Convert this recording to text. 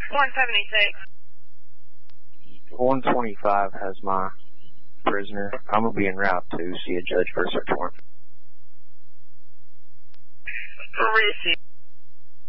176. 125 has my prisoner. I'm going to be en route to see a judge for a search warrant. Receive.